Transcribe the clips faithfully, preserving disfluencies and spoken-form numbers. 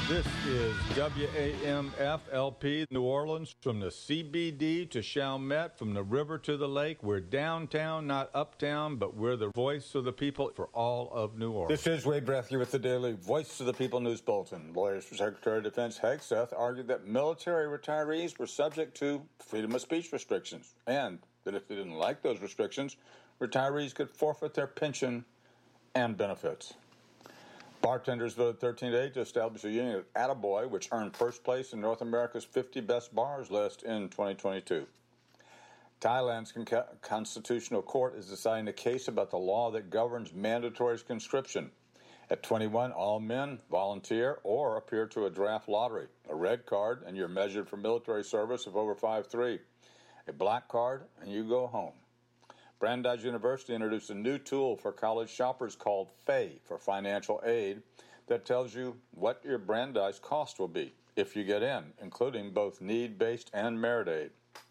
This is W A M F L P New Orleans, from the C B D to Chalmette, from the river to the lake. We're downtown, not uptown, but we're the voice of the people for all of New Orleans. This is Wade Brethke with the Daily Voice of the People News Bulletin. Lawyers for Secretary of Defense Hegseth argued that military retirees were subject to freedom of speech restrictions, and that if they didn't like those restrictions, retirees could forfeit their pension and benefits. Bartenders voted thirteen to eight to establish a union at Attaboy, which earned first place in North America's fifty Best Bars list in twenty twenty-two. Thailand's con- constitutional court is deciding a case about the law that governs mandatory conscription. At twenty-one, all men volunteer or appear to a draft lottery. A red card, and you're measured for military service of over five three. A black card, and you go home. Brandeis University introduced a new tool for college shoppers called F A Y, for financial aid, that tells you what your Brandeis cost will be if you get in, including both need-based and merit aid.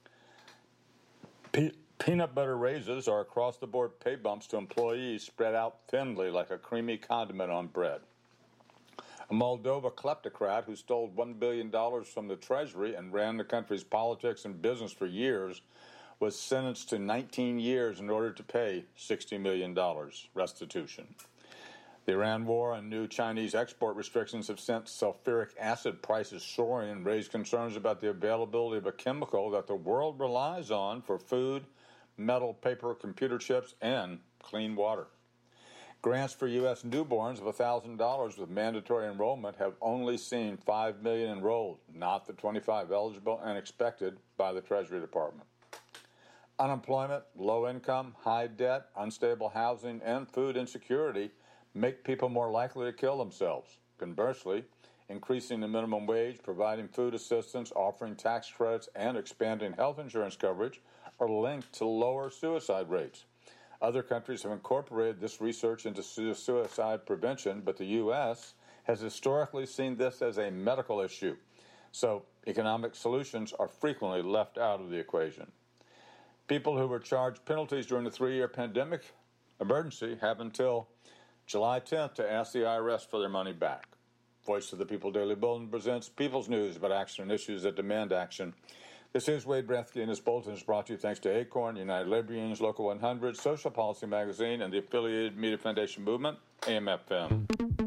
Pe- peanut butter raises are across-the-board pay bumps to employees spread out thinly like a creamy condiment on bread. A Moldova kleptocrat who stole one billion dollars from the Treasury and ran the country's politics and business for years was sentenced to nineteen years in order to pay sixty million dollars restitution. The Iran war and new Chinese export restrictions have sent sulfuric acid prices soaring and raised concerns about the availability of a chemical that the world relies on for food, metal, paper, computer chips, and clean water. Grants for U S newborns of one thousand dollars with mandatory enrollment have only seen five million enrolled, not the twenty-five eligible and expected by the Treasury Department. Unemployment, low income, high debt, unstable housing, and food insecurity make people more likely to kill themselves. Conversely, increasing the minimum wage, providing food assistance, offering tax credits, and expanding health insurance coverage are linked to lower suicide rates. Other countries have incorporated this research into suicide prevention, but the U S has historically seen this as a medical issue, so economic solutions are frequently left out of the equation. People who were charged penalties during the three-year pandemic emergency have until July tenth to ask the I R S for their money back. Voice of the People Daily Bulletin presents People's News about action and issues that demand action. This is Wade Brethke, and this bulletin is brought to you thanks to ACORN, United Labor Unions, Local one hundred, Social Policy Magazine, and the affiliated Media Foundation Movement, A M F M.